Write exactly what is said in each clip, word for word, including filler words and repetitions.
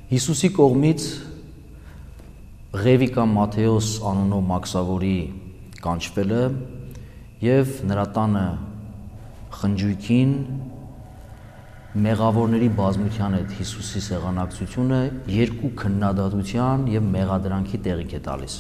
Հիսուսի կողմից Ղևի կամ Մատթեոս անունով մաքսավորի կանչվելը եւ նրա տանը խնջույքին մեղավորների բազմության հետ Հիսուսի սեղանակցությունը երկու քննադատության եւ մեղադրանքի տեղիք է տալիս։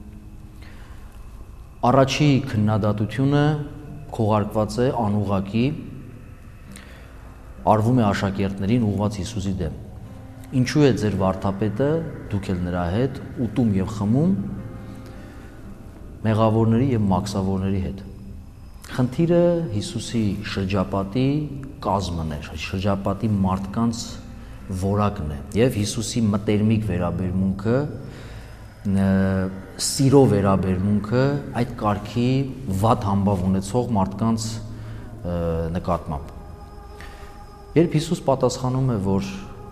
Առաջի քննադատությունը քողարկված է անուղղակի, արվում է աշակերտներին ուղղված Հիսուսի դեմ։ Ինչու է ձեր վարդապետը, դուք էլ նրա հետ ուտում եւ խմում մեղավորների եւ մաքսավորների հետ։ Խնդիրը Հիսուսի շրջապատի կազմն է, շրջապատի մարդկանց որակն է եւ Հիսուսի մտերմիկ վերաբերմունքը, սիրո վերաբերմունքը այդ կարգի վատ համբավ ունեցող մարդկանց նկատմամբ։ Երբ Հիսուս պատասխանում է, որ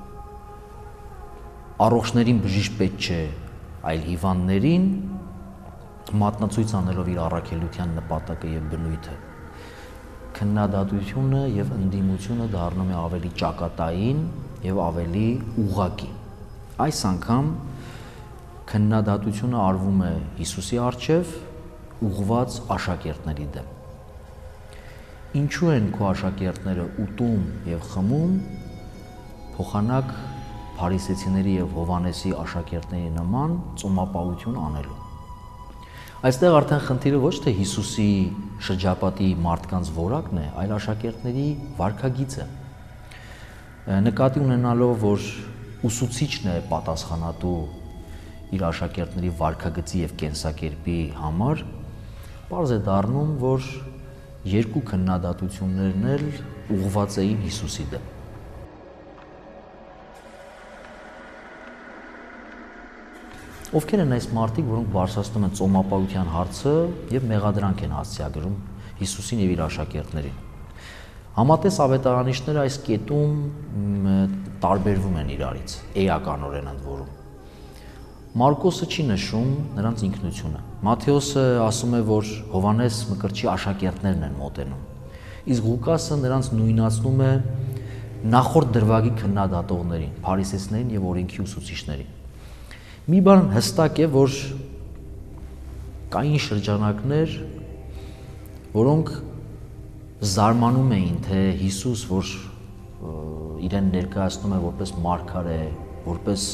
առողջներին բժիշկ պետք չէ, այլ հիվանդներին, մատնացույց անելով իր առաքելության նպատակը եւ բնույթը, քննադատությունը եւ ընդդիմությունը դառնում է ավելի ճակատային եւ ավելի ուղղակի։ Այս անգամ քննադատությունը արվում է Հիսուսի առջև ուղղված աշակերտների դեմ։ Ինչու են քո աշակերտները ուտում եւ խմում փոխանակ փարիսեցիների եւ Հովանեսի աշակերտների նման ծոմապահություն անելու։ Այստեղ արդեն խնդիրը ոչ թե Հիսուսի շրջապատի մարդկանց որակն է, այլ աշակերտների վարքագիծը։ Նկատի ունենալով, որ ուսուցիչն է պատասխանատու իր աշակերտների վարքագծի եւ կենսակերպի համար, պարզ է դառնում, որ երկու քննադատություններն էլ ուղղված էին Հիսուսի դեմ։ Ովքեր են այս մարդիկ, որոնք բարձրացնում են ծոմապահության հարցը եւ մեղադրանք են հասցեագրում Հիսուսին եւ իր աշակերտներին։ Համատես ավետարանիչները այս կետում տարբերվում են իրարից, էականորեն ընդ որում։ Մարկոսը չի նշում նրանց ինքնությունը։ Մատթեոսը ասում է, որ Հովանես Մկրտչի աշակերտներն են մոտենում, իսկ Ղուկասը նրանց նույնացնում է նախորդ դրվագի քննադատողներին, փարիսեցիներին եւ օրենքի ուսուցիչներին։ Մի բան հստակ է, որ կային շրջանակներ, որոնք զարմանում էին, թե Հիսուս, որ իրեն ներկայացնում է որպես մարգարե, որպես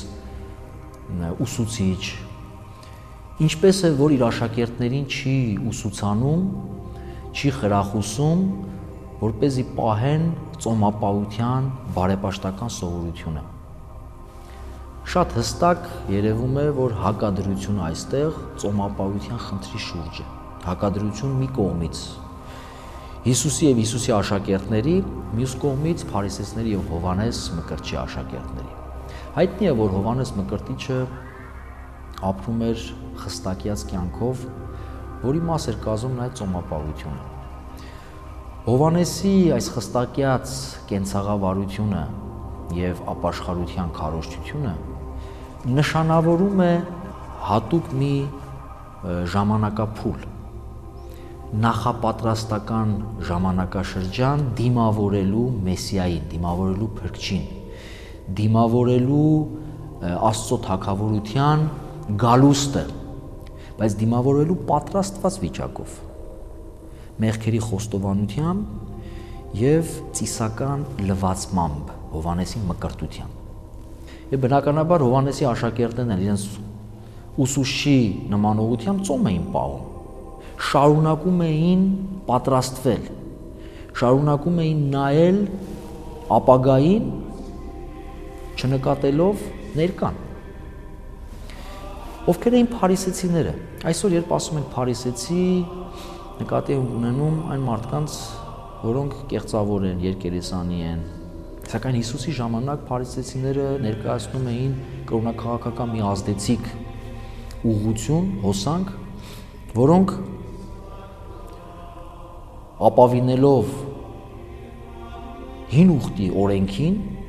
ուսուցիչ, ինչպես է, որ իր աշակերտներին չի ուսուցանում, չի խրախուսում, որպեսզի պահեն ծոմապահության բարեպաշտական սովորությունը։ Շատ հստակ երևում է, որ հակադրությունը այստեղ ծոմապահության խնդրի շուրջ է։ Հակադրություն մի կողմից Հիսուսի եւ Հիսուսի աշակերտների, մյուս կողմից փարիսեցիների եւ Հովանես Մկրտչի աշակերտների։ Հայտնի է, որ Հովանես Մկրտիչը ապրում էր խստակյաց կյանքով, որի մաս էր կազմում նաեւ ծոմապահությունը։ Հովանեսի այս խստակյաց կենցաղավարությունը եւ ապաշխարության քարոզչությունը նշանավորում է հատուկ մի ժամանակափուլ, նախապատրաստական ժամանակաշրջան դիմավորելու Մեսիային, դիմավորելու Փրկչին, դիմավորելու Աստծո թագավորության գալուստը, բայց դիմավորելու պատրաստված վիճակով, մեղքերի խոստովանությամբ եւ ծիսական լվացմամբ, Հովանեսի մկրտությամբ։ Եվ բնականաբար Հովանեսի աշակերտներն էլ իրենց ուսուցչի նմանողությամբ ծոմ էին պահում, շարունակում էին պատրաստվել, շարունակում էին նայել ապագային, չնկատելով ներկան։ Ովքեր էին փարիսեցիները։ Այսօր երբ ասում ենք փարիսեցի, նկատի ունենում այն մարդկանց, որոնք կեղծավոր են, երկերեսանի են, սակայն Հիսուսի ժամանակ փարիսեցիները ներկայացնում էին կրոնաքաղաքական մի ազդեցիկ ուղղություն, հոսանք, որոնք ապավինելով հին ուխտի օրենքին